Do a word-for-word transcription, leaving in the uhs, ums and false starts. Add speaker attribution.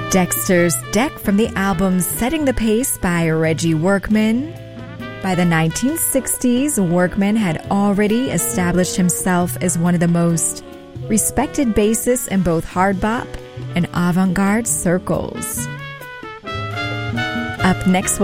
Speaker 1: Dexter's Deck from the album Setting the Pace by Reggie Workman. By the nineteen sixties, Workman had already established himself as one of the most respected bassists in both hard bop and avant-garde circles. Up next,